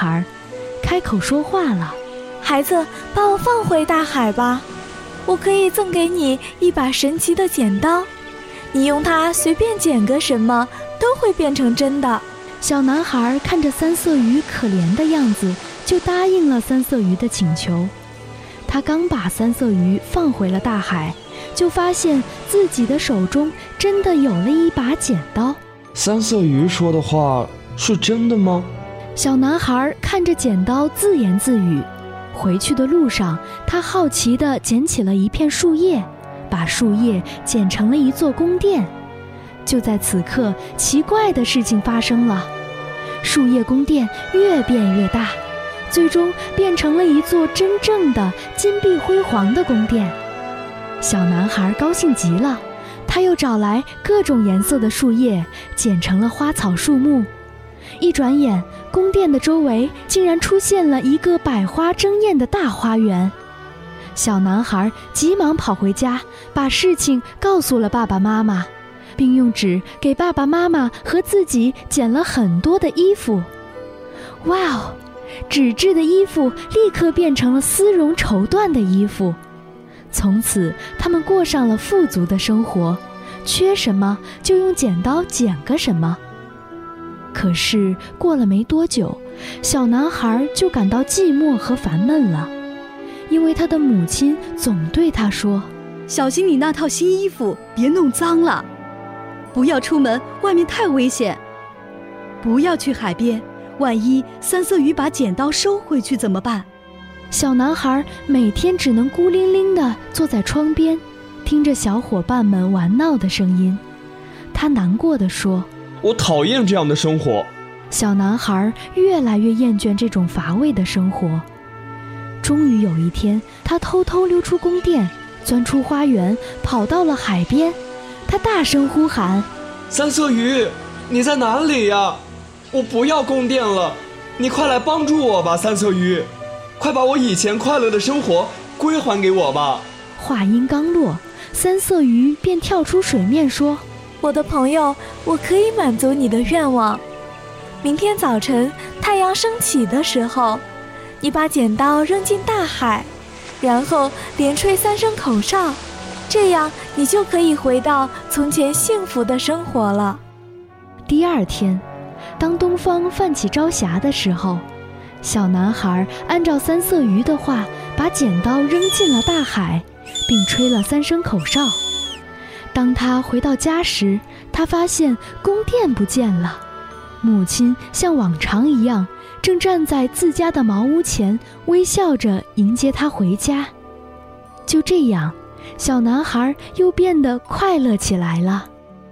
孩，开口说话了： 孩子，把我放回大海吧，我可以赠给你一把神奇的剪刀，你用它随便剪个什么都会变成真的。 小男孩看着三色鱼可怜的样子，就答应了三色鱼的请求。他刚把三色鱼放回了大海，就发现自己的手中真的有了一把剪刀。 三色鱼说的话是真的吗？ 小男孩看着剪刀自言自语。回去的路上，他好奇地捡起了一片树叶，把树叶剪成了一座宫殿。就在此刻，奇怪的事情发生了，树叶宫殿越变越大，最终变成了一座真正的金碧辉煌的宫殿。小男孩高兴极了，他又找来各种颜色的树叶，剪成了花草树木。一转眼，宫殿的周围竟然出现了一个百花争艳的大花园。小男孩急忙跑回家，把事情告诉了爸爸妈妈，并用纸给爸爸妈妈和自己剪了很多的衣服。哇哦！纸质的衣服立刻变成了丝绒绸缎的衣服。从此，他们过上了富足的生活，缺什么就用剪刀剪个什么。可是过了没多久，小男孩就感到寂寞和烦闷了，因为他的母亲总对他说： 小心你那套新衣服别弄脏了，不要出门，外面太危险，不要去海边，万一三色鱼把剪刀收回去怎么办？ 小男孩每天只能孤零零地坐在窗边，听着小伙伴们玩闹的声音。他难过地说： 我讨厌这样的生活。 小男孩越来越厌倦这种乏味的生活。终于有一天，他偷偷溜出宫殿，钻出花园，跑到了海边。他大声呼喊： 三色鱼，你在哪里呀？我不要宫殿了，你快来帮助我吧，三色鱼，快把我以前快乐的生活归还给我吧。 话音刚落，三色鱼便跳出水面说： 我的朋友，我可以满足你的愿望。明天早晨太阳升起的时候，你把剪刀扔进大海，然后连吹3声口哨，这样你就可以回到从前幸福的生活了。 第二天，当东方泛起朝霞的时候，小男孩按照三色鱼的话，把剪刀扔进了大海，并吹了3声口哨。当他回到家时，他发现宫殿不见了，母亲像往常一样正站在自家的茅屋前，微笑着迎接他回家。就这样，小男孩又变得快乐起来了。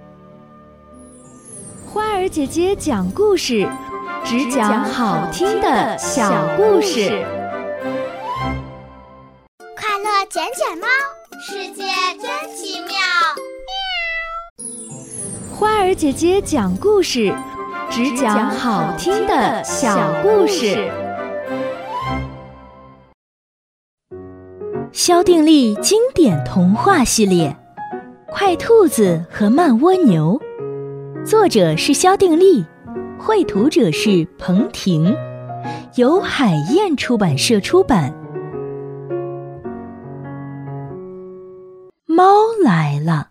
花儿姐姐讲故事，只讲好听的小故事。 快乐捡捡猫，世界真奇妙。 花儿姐姐讲故事，只讲好听的小故事。萧定力经典童话系列《快兔子和慢蜗牛》，作者是萧定力，绘图者是彭婷，由海燕出版社出版。猫来了。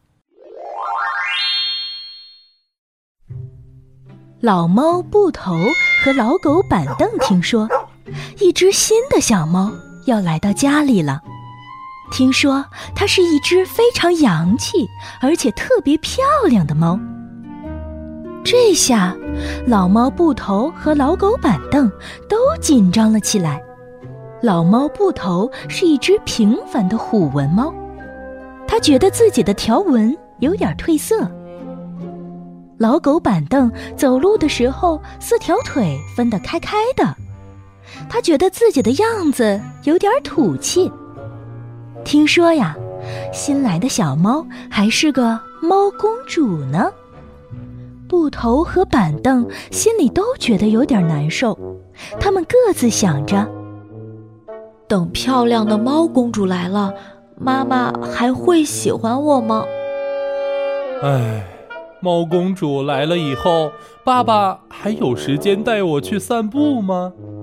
老猫布头和老狗板凳听说，一只新的小猫要来到家里了。听说它是一只非常洋气而且特别漂亮的猫。这下，老猫布头和老狗板凳都紧张了起来。老猫布头是一只平凡的虎纹猫，它觉得自己的条纹有点褪色。老狗板凳走路的时候4条腿分得开开的，他觉得自己的样子有点土气。听说呀，新来的小猫还是个猫公主呢。布头和板凳心里都觉得有点难受，他们各自想着， 等漂亮的猫公主来了，妈妈还会喜欢我吗？ 唉，猫公主来了以后，爸爸还有时间带我去散步吗？